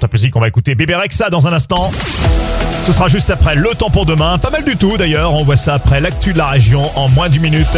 Top Music, on va écouter Bébé Rexha dans un instant. Ce sera juste après le temps pour demain. Pas mal du tout d'ailleurs, on voit ça après l'actu de la région en moins d'une minute.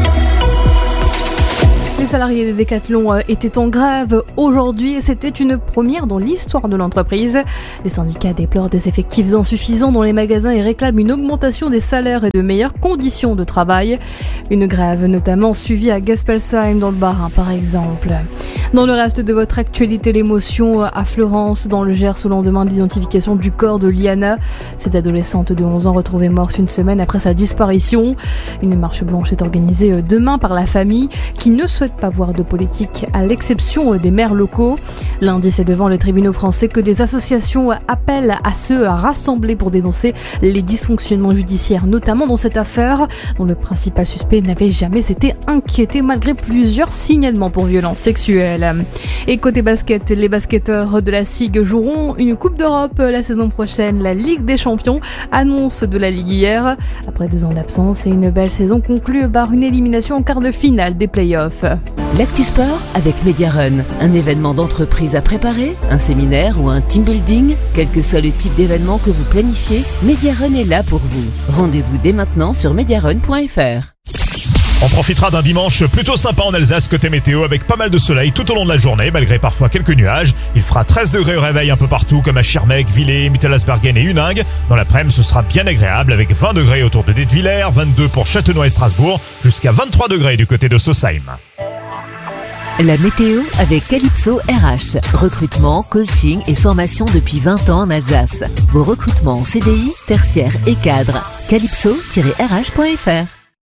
Les salariés de Decathlon étaient en grève aujourd'hui et c'était une première dans l'histoire de l'entreprise. Les syndicats déplorent des effectifs insuffisants dans les magasins et réclament une augmentation des salaires et de meilleures conditions de travail. Une grève notamment suivie à Gaspelsheim dans le Bas-Rhin par exemple. Dans le reste de votre actualité, l'émotion à Florence dans le Gers au lendemain de l'identification du corps de Liana. Cette adolescente de 11 ans retrouvée morte une semaine après sa disparition. Une marche blanche est organisée demain par la famille qui ne souhaite pas voir de politique à l'exception des maires locaux. Lundi, c'est devant les tribunaux français que des associations appellent à se rassembler pour dénoncer les dysfonctionnements judiciaires, notamment dans cette affaire dont le principal suspect n'avait jamais été inquiété malgré plusieurs signalements pour violences sexuelles. Et côté basket, les basketteurs de la SIG joueront une Coupe d'Europe la saison prochaine. La Ligue des Champions annonce de la Ligue hier. Après 2 ans d'absence et une belle saison conclue par une élimination en quart de finale des playoffs. L'actu sport avec Mediarun. Un événement d'entreprise à préparer, un séminaire ou un team building, quel que soit le type d'événement que vous planifiez, Mediarun est là pour vous. Rendez-vous dès maintenant sur mediarun.fr. On profitera d'un dimanche plutôt sympa en Alsace côté météo avec pas mal de soleil tout au long de la journée malgré parfois quelques nuages. Il fera 13 degrés au réveil un peu partout comme à Schirmeck, Villers, Mittelasbergen et Huningue. Dans l'après-midi, ce sera bien agréable avec 20 degrés autour de Dietwiller, 22 pour Châtenois et Strasbourg, jusqu'à 23 degrés du côté de Sausheim. La météo avec Calypso RH. Recrutement, coaching et formation depuis 20 ans en Alsace. Vos recrutements en CDI, tertiaire et cadre. calypso-rh.fr.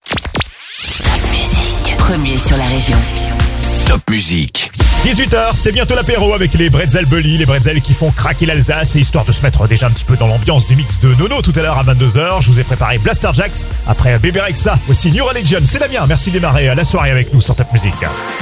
Premier sur la région. Top Music. 18h, c'est bientôt l'apéro avec les Bretzel Bully, les Bretzel qui font craquer l'Alsace. Et histoire de se mettre déjà un petit peu dans l'ambiance du mix de Nono tout à l'heure à 22h, je vous ai préparé Blaster Jacks. Après Bébé Rexha, aussi New Religion. C'est Damien, merci de démarrer la soirée avec nous sur Top Music.